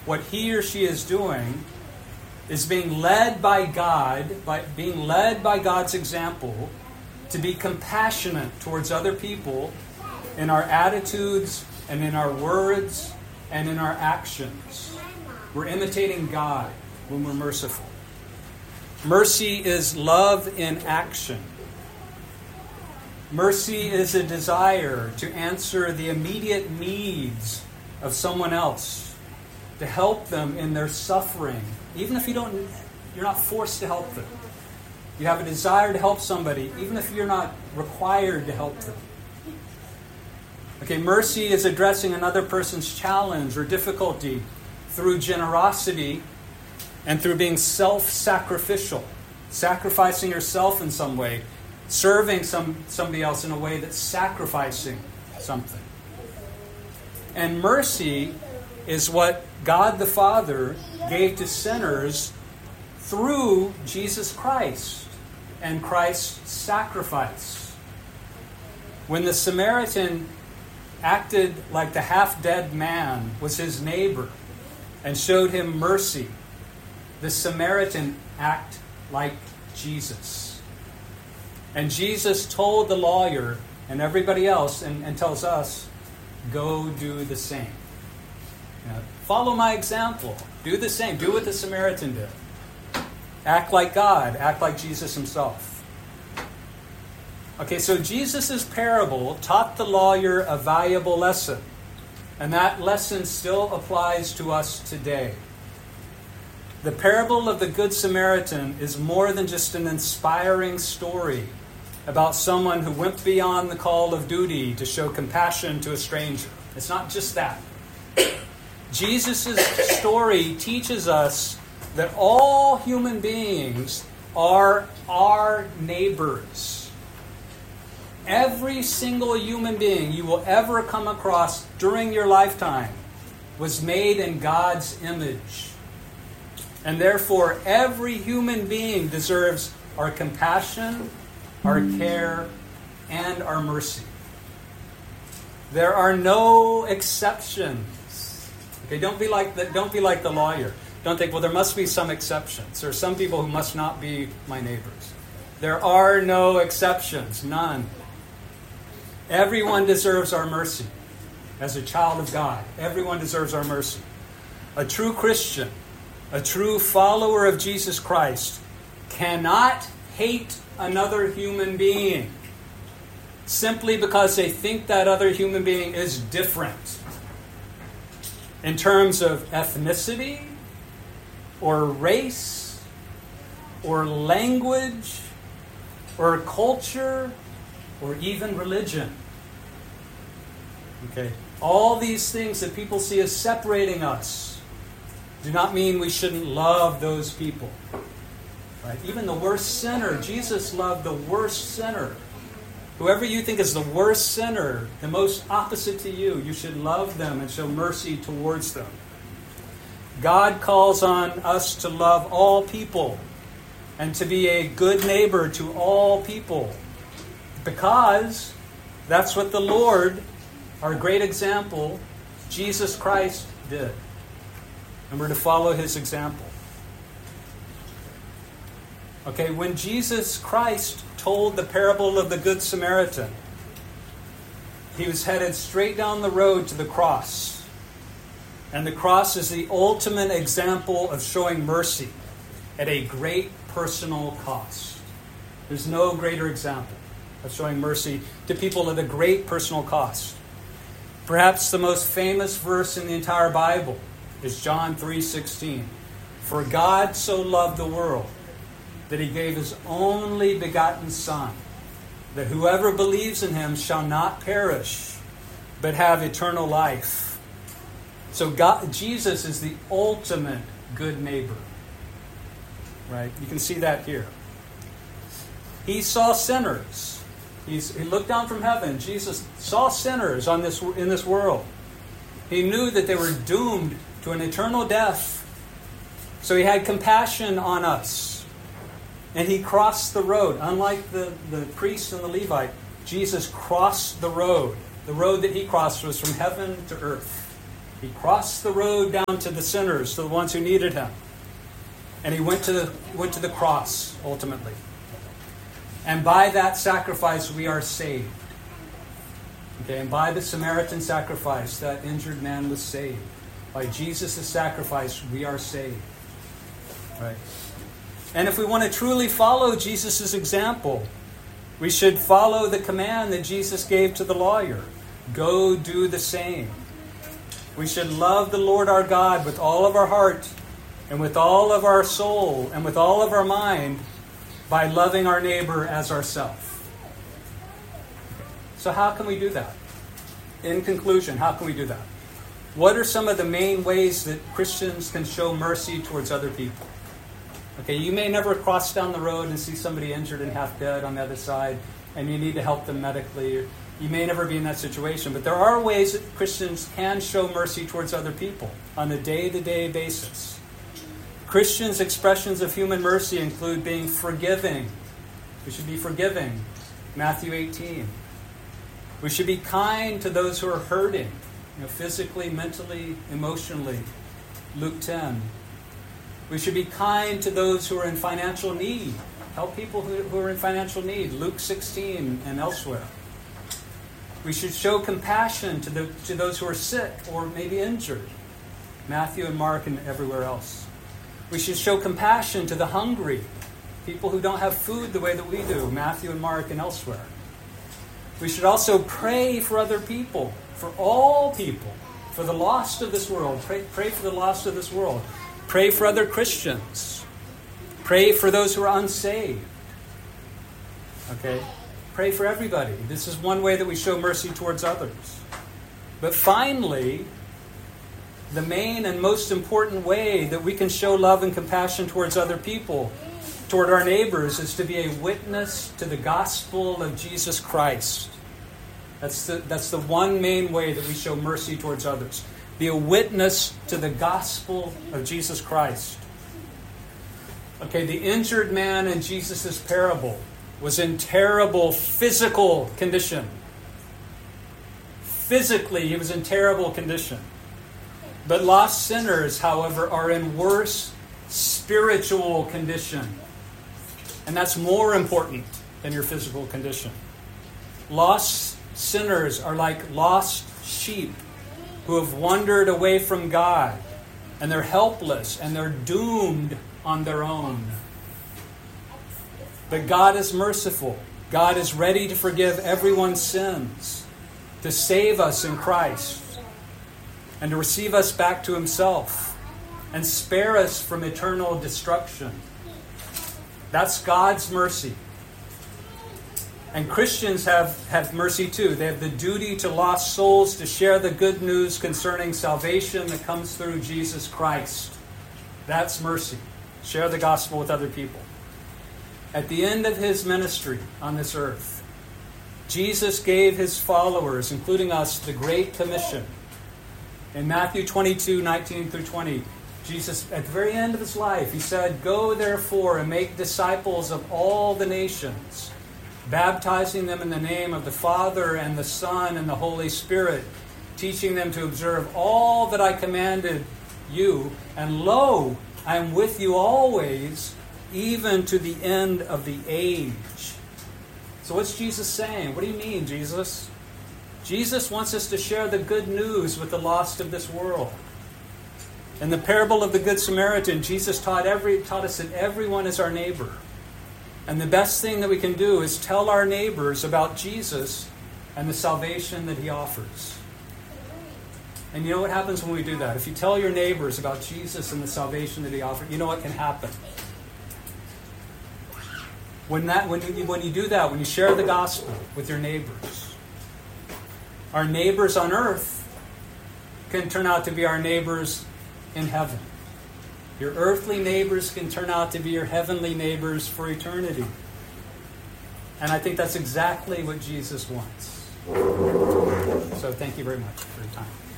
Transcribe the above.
what he or she is doing is being led by God, being led by God's example to be compassionate towards other people in our attitudes and in our words and in our actions. We're imitating God when we're merciful. Mercy is love in action. Mercy is a desire to answer the immediate needs of someone else, to help them in their suffering, even if you're not forced to help them. You have a desire to help somebody, even if you're not required to help them. Okay, mercy is addressing another person's challenge or difficulty through generosity and through being self-sacrificial, sacrificing yourself in some way, serving somebody else in a way that's sacrificing something. And mercy is what God the Father gave to sinners through Jesus Christ and Christ's sacrifice. When the Samaritan acted like the half-dead man was his neighbor and showed him mercy, the Samaritan acted like Jesus. And Jesus told the lawyer and everybody else and tells us, go do the same. Follow my example. Do the same. Do what the Samaritan did. Act like God. Act like Jesus himself. Okay, so Jesus' parable taught the lawyer a valuable lesson. And that lesson still applies to us today. The parable of the Good Samaritan is more than just an inspiring story about someone who went beyond the call of duty to show compassion to a stranger. It's not just that. Jesus' story teaches us that all human beings are our neighbors. Every single human being you will ever come across during your lifetime was made in God's image. And therefore, every human being deserves our compassion, our care, and our mercy. There are no exceptions. Okay, don't be like the lawyer. Don't think, well, there must be some exceptions. There are some people who must not be my neighbors. There are no exceptions, none. Everyone deserves our mercy. As a child of God, everyone deserves our mercy. A true Christian, a true follower of Jesus Christ, cannot hate another human being simply because they think that other human being is different in terms of ethnicity or race or language or culture or even religion. Okay, all these things that people see as separating us do not mean we shouldn't love those people. Right? Even the worst sinner, Jesus loved the worst sinner. Whoever you think is the worst sinner, the most opposite to you, you should love them and show mercy towards them. God calls on us to love all people and to be a good neighbor to all people, because that's what the Lord, our great example, Jesus Christ, did. And we're to follow his example. Okay, when Jesus Christ told the parable of the Good Samaritan, he was headed straight down the road to the cross. And the cross is the ultimate example of showing mercy at a great personal cost. There's no greater example of showing mercy to people at a great personal cost. Perhaps the most famous verse in the entire Bible is John 3:16. For God so loved the world that he gave his only begotten Son, that whoever believes in him shall not perish, but have eternal life. So Jesus is the ultimate good neighbor. Right? You can see that here. He saw sinners. He looked down from heaven. Jesus saw sinners in this world. He knew that they were doomed to an eternal death. So he had compassion on us. And he crossed the road. Unlike the priest and the Levite, Jesus crossed the road. The road that he crossed was from heaven to earth. He crossed the road down to the sinners, to the ones who needed him. And he went to the cross, ultimately. And by that sacrifice, we are saved. Okay, and by the Samaritan sacrifice, that injured man was saved. By Jesus' sacrifice, we are saved. Right? And if we want to truly follow Jesus' example, we should follow the command that Jesus gave to the lawyer. Go do the same. We should love the Lord our God with all of our heart and with all of our soul and with all of our mind by loving our neighbor as ourselves. So how can we do that? In conclusion, how can we do that? What are some of the main ways that Christians can show mercy towards other people? Okay, you may never cross down the road and see somebody injured and half dead on the other side, and you need to help them medically. You may never be in that situation, but there are ways that Christians can show mercy towards other people on a day-to-day basis. Christians' expressions of human mercy include being forgiving. We should be forgiving. Matthew 18. We should be kind to those who are hurting, physically, mentally, emotionally. Luke 10. We should be kind to those who are in financial need. Help people who are in financial need. Luke 16 and elsewhere. We should show compassion to those who are sick or maybe injured. Matthew and Mark and everywhere else. We should show compassion to the hungry. People who don't have food the way that we do. Matthew and Mark and elsewhere. We should also pray for other people. For all people. For the lost of this world. Pray for the lost of this world. Pray for other Christians. Pray for those who are unsaved. Okay? Pray for everybody. This is one way that we show mercy towards others. But finally, the main and most important way that we can show love and compassion towards other people, toward our neighbors, is to be a witness to the gospel of Jesus Christ. That's the one main way that we show mercy towards others. Be a witness to the gospel of Jesus Christ. Okay, the injured man in Jesus' parable was in terrible physical condition. Physically, he was in terrible condition. But lost sinners, however, are in worse spiritual condition. And that's more important than your physical condition. Lost sinners are like lost sheep who have wandered away from God, and they're helpless, and they're doomed on their own. But God is merciful. God is ready to forgive everyone's sins, to save us in Christ, and to receive us back to himself, and spare us from eternal destruction. That's God's mercy. And Christians have mercy too. They have the duty to lost souls to share the good news concerning salvation that comes through Jesus Christ. That's mercy. Share the gospel with other people. At the end of his ministry on this earth, Jesus gave his followers, including us, the Great Commission. In Matthew 22, 19 through 20, Jesus, at the very end of his life, he said, "Go therefore and make disciples of all the nations, baptizing them in the name of the Father and the Son and the Holy Spirit, teaching them to observe all that I commanded you. And lo, I am with you always, even to the end of the age." So what's Jesus saying? What do you mean, Jesus? Jesus wants us to share the good news with the lost of this world. In the parable of the Good Samaritan, Jesus taught us that everyone is our neighbor. And the best thing that we can do is tell our neighbors about Jesus and the salvation that he offers. And you know what happens when we do that? If you tell your neighbors about Jesus and the salvation that he offers, you know what can happen? When you do that, when you share the gospel with your neighbors, our neighbors on earth can turn out to be our neighbors in heaven. Your earthly neighbors can turn out to be your heavenly neighbors for eternity. And I think that's exactly what Jesus wants. So thank you very much for your time.